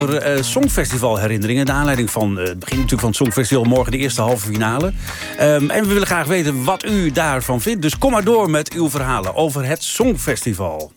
Songfestival herinneringen. De aanleiding van het begin natuurlijk van het Songfestival. Morgen de eerste halve finale. En we willen graag weten wat u daarvan vindt. Dus kom maar door met uw verhalen over het Songfestival.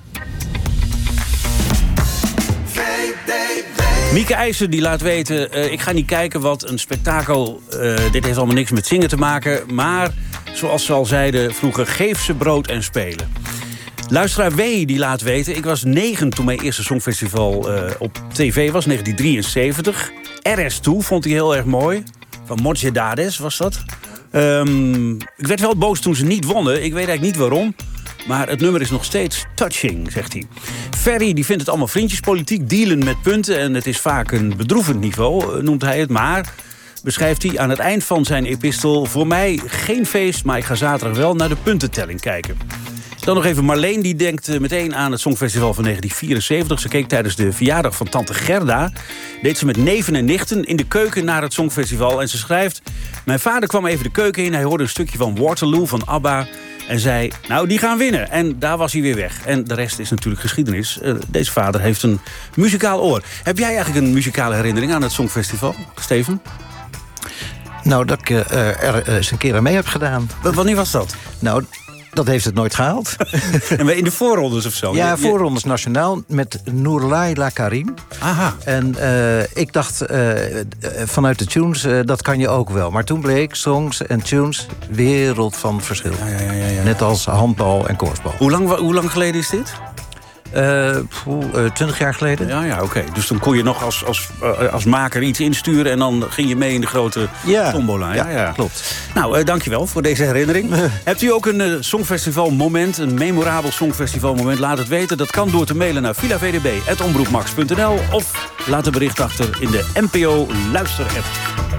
Mieke IJzer die laat weten, ik ga niet kijken wat een spektakel. Dit heeft allemaal niks met zingen te maken. Maar, zoals ze al zeiden vroeger, geef ze brood en spelen. Luisteraar W die laat weten, ik was 9 toen mijn eerste Songfestival op tv was, 1973. RS2 vond hij heel erg mooi. Van Mocedades was dat. Ik werd wel boos toen ze niet wonnen. Ik weet eigenlijk niet waarom. Maar het nummer is nog steeds touching, zegt hij. Ferry die vindt het allemaal vriendjespolitiek, dealen met punten. En het is vaak een bedroevend niveau, noemt hij het. Maar, beschrijft hij aan het eind van zijn epistel, voor mij geen feest, maar ik ga zaterdag wel naar de puntentelling kijken. Dan nog even Marleen, die denkt meteen aan het Songfestival van 1974. Ze keek tijdens de verjaardag van tante Gerda. Deed ze met neven en nichten in de keuken naar het Songfestival. En ze schrijft, mijn vader kwam even de keuken in. Hij hoorde een stukje van Waterloo van ABBA. En zei, nou, die gaan winnen. En daar was hij weer weg. En de rest is natuurlijk geschiedenis. Deze vader heeft een muzikaal oor. Heb jij eigenlijk een muzikale herinnering aan het Songfestival, Steven? Nou, dat ik er eens een keer aan mee heb gedaan. Wanneer was dat? Nou, dat heeft het nooit gehaald. En in de voorrondes of zo? Ja, voorrondes nationaal met Noorlaay La Karim. Aha. En ik dacht vanuit de tunes, dat kan je ook wel. Maar toen bleek songs en tunes wereld van verschil. Ja. Net als handbal en korfbal. Hoe lang geleden is dit? 20 jaar geleden. Ja, oké. Dus dan kon je nog als maker iets insturen en dan ging je mee in de grote tombola. Ja, klopt. Nou, dankjewel voor deze herinnering. Hebt u ook een Songfestival moment, een memorabel Songfestival moment? Laat het weten. Dat kan door te mailen naar vilavdb@omroepmax.nl of laat een bericht achter in de NPO Luister-app.